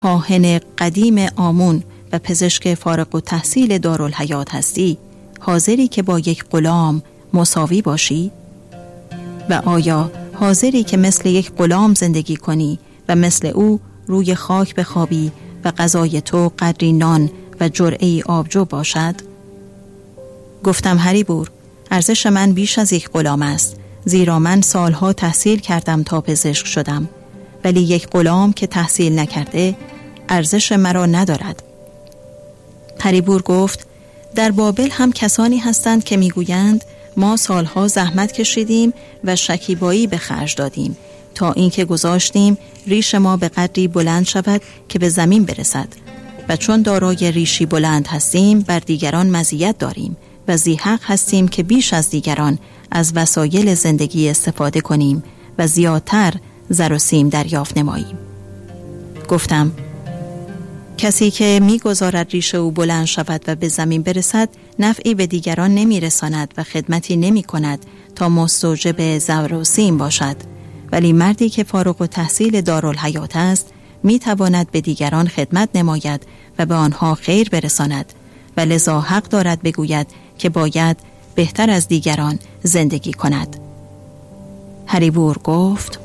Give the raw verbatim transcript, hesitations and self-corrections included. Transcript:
کاهن قدیم آمون و پزشک فارغ التحصیل دارالحیات هستی، حاضری که با یک غلام مساوی باشی؟ و آیا حاضری که مثل یک غلام زندگی کنی و مثل او روی خاک بخوابی و غذای تو قدری نان و جرعه‌ای آبجو باشد؟ گفتم هریبور، ارزش من بیش از یک غلام است، زیرا من سالها تحصیل کردم تا پزشک شدم، ولی یک غلام که تحصیل نکرده ارزش مرا ندارد. هریبور گفت در بابل هم کسانی هستند که میگویند ما سالها زحمت کشیدیم و شکیبایی به خرج دادیم تا اینکه گذاشتیم ریش ما به قدری بلند شود که به زمین برسد و چون دارای ریشی بلند هستیم بر دیگران مزیت داریم و ذی حق هستیم که بیش از دیگران از وسایل زندگی استفاده کنیم و زیادتر زر و سیم دریافت نماییم. گفتم کسی که می‌گذارد ریش او بلند شود و به زمین برسد نفعی به دیگران نمی‌رساند و خدمتی نمی‌کند تا مستوجب زر و سیم باشد، ولی مردی که فارغ التحصیل دارالحیات است می‌تواند به دیگران خدمت نماید و به آنها خیر برساند و لذا حق دارد بگوید که باید بهتر از دیگران زندگی کند. هریبور گفت